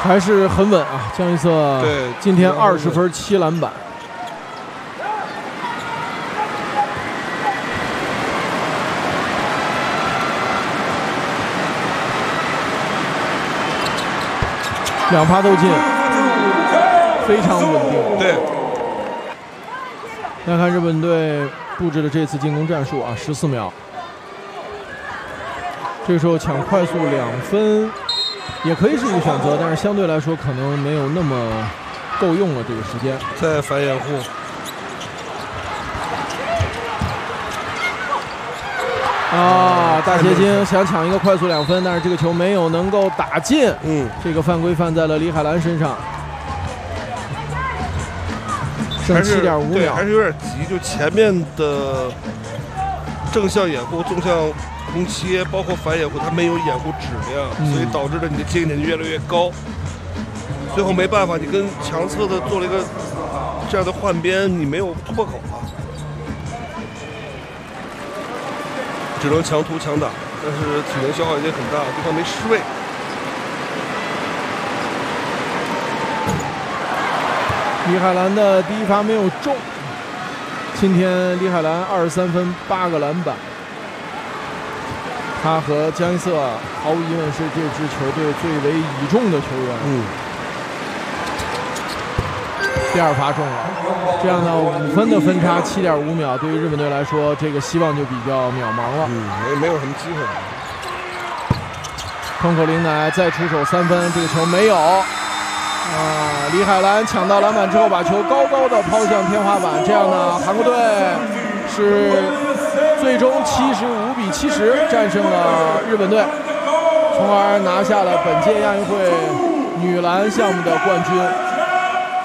还是很稳啊，江一瑟对， 今天20分7篮板。2发都进，非常稳定。 对， 来看日本队布置的这次进攻战术啊，14秒。这个时候抢快速2分也可以是一个选择，但是相对来说可能没有那么够用了这个时间。 再反掩护。 啊，大结晶想抢一个快速2分，但是这个球没有能够打进。这个犯规犯在了李海兰身上。剩7.5秒， 还是有点急。就前面的正向掩护、纵向空切，包括反掩护，它没有掩护质量，所以导致了你的接应点越来越高。最后没办法，你跟强侧的做了一个这样的换边，你没有破口了。只能强突强打，但是体能消耗已经很大，对方没失位。 李海兰的第一发没有中，今天李海兰23分8个篮板，他和江一瑟毫无疑问是这支球队最为倚重的球员。第2发中了，这样呢5分的分差7.5秒，对于日本队来说，这个希望就比较渺茫了。 没有什么机会。 空口林乃再出手3分，这个球没有。李海兰抢到篮板之后，把球高高的抛向天花板，这样呢，韩国队是最终75比70战胜了日本队，从而拿下了本届亚运会女篮项目的冠军。